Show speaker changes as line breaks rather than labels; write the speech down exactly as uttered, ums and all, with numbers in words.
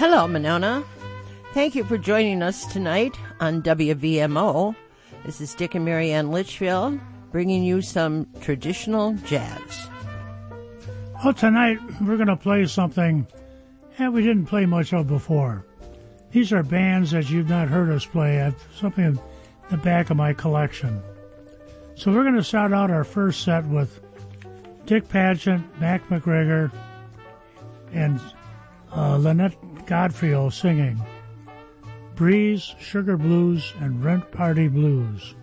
Hello, Monona. Thank you for joining us tonight on W V M O. This is Dick and Mary Ann Litchfield bringing you some traditional jazz.
Well, tonight we're going to play something that we didn't play much of before. These are bands that you've not heard us play. I have something in the back of my collection. So we're going to start out our first set with Dick Padgett, Mac McGregor, and uh, Lynette Godfrey singing Breeze, Sugar Blues, and Rent Party Blues.